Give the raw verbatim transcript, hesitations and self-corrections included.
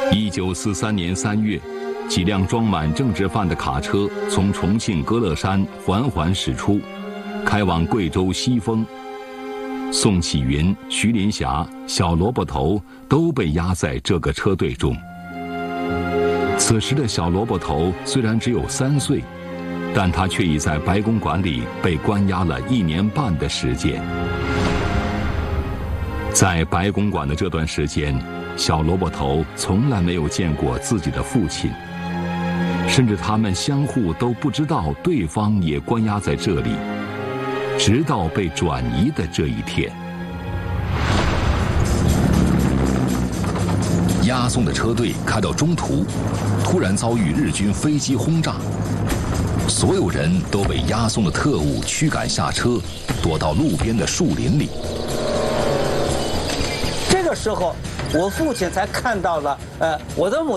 一九四三年三月，几辆装满政治犯的卡车从重庆歌乐山缓缓驶出，开往贵州西丰。宋启云、徐林霞、小萝卜头都被押在这个车队中。此时的小萝卜头虽然只有三岁，但他却已在白公馆里被关押了一年半的时间。在白公馆的这段时间，小萝卜头从来没有见过自己的父亲，甚至他们相互都不知道对方也关押在这里，直到被转移的这一天。 押送的车队开到中途，突然遭遇日军飞机轰炸，所有人都被押送的特务驱赶下车，躲到路边的树林里。 这个时候，我父亲才看到了，呃，我的母